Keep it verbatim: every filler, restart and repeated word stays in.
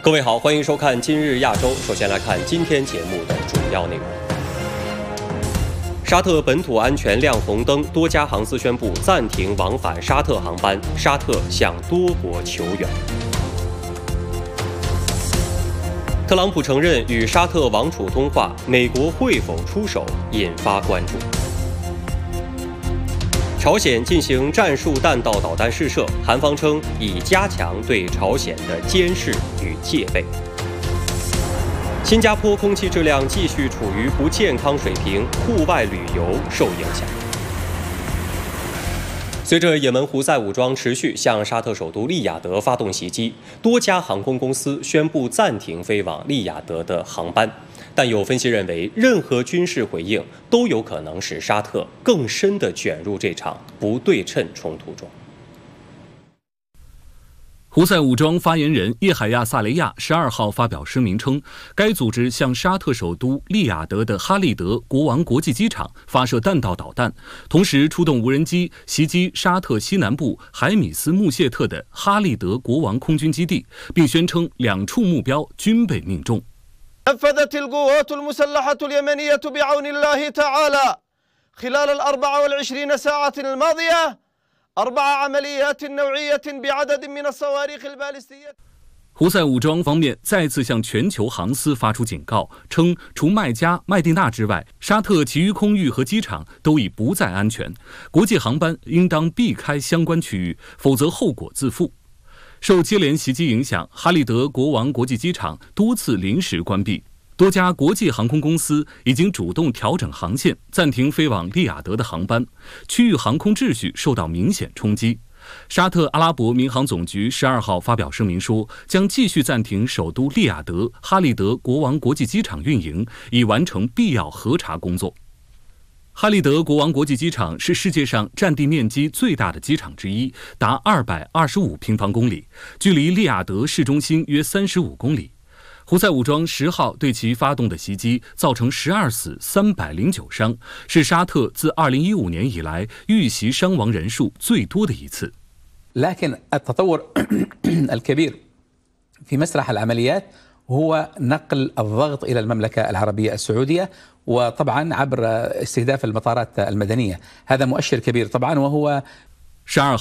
各位好，欢迎收看今日亚洲。首先来看今天节目的主要内容。沙特本土安全亮红灯，多家航司宣布暂停往返沙特航班，沙特向多国求援。特朗普承认与沙特王储通话，美国会否出手引发关注。朝鲜进行战术弹道导弹试射，韩方称已加强对朝鲜的监视与戒备。新加坡空气质量继续处于不健康水平，户外旅游受影响。随着也门胡塞武装持续向沙特首都利雅得发动袭击，多家航空公司宣布暂停飞往利雅得的航班。但有分析认为，任何军事回应都有可能使沙特更深地卷入这场不对称冲突中。 胡塞武装发言人叶海亚·萨雷亚十二号发表声明称，该组织向沙特首都利雅得的哈利德国王国际机场发射弹道导弹，同时出动无人机袭击沙特西南部海米斯穆谢特的哈利德国王空军基地，并宣称两处目标均被命中。 نفذت القوات المسلحة اليمنية بعون الله تعالى خلال الأربع والعشرين ساعة الماضية أربع عمليات نوعية بعدد من الصواريخ البالستية。 胡塞武装方面再次向全球航司发出警告，称除麦加、麦地那之外，沙特其余空域和机场都已不再安全，国际航班应当避开相关区域，否则后果自负。受接连袭击影响，哈利德国王国际机场多次临时关闭，多家国际航空公司已经主动调整航线，暂停飞往利雅得的航班，区域航空秩序受到明显冲击。沙特阿拉伯民航总局十二号发表声明说，将继续暂停首都利雅得哈利德国王国际机场运营，以完成必要核查工作。哈利德国王国际机场是世界上占地面积最大的机场之一，达二百二十五平方公里，距离利雅得市中心约三十五公里。胡塞武装十号对其发动的袭击造成十二死三百零九伤，是沙特自二零一五年以来遇袭伤亡人数最多的一次。 لكن التطور الكبير في مسرح العمليات هو نقل الضغط إلى المملكة العربية السعودية، وطبعا عبر استهداف المطارات المدنية، هذا مؤشر كبير طبعا وهو 十二号